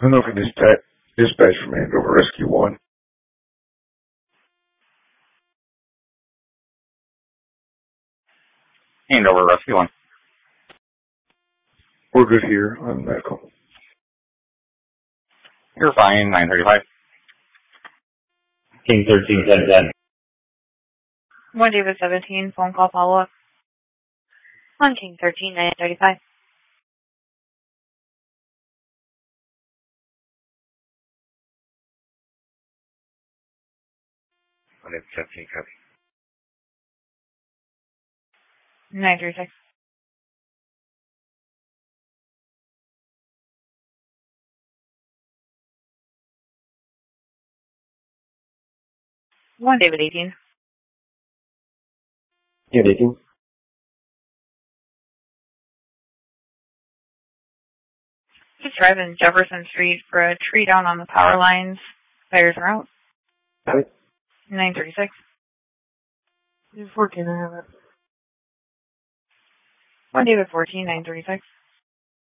know if you dispatch from Andover Rescue 1. Andover Rescue 1. We're good here on medical. You're fine, 935. King 13, 10, 10. 1 David 17, phone call follow-up. 1 King 13, 935. On David 17, copy. 936. One David 18. David 18. Just driving Jefferson Street for a tree down on the power lines. Fires are out. 936. 14, I have it. 1 David 14, 936.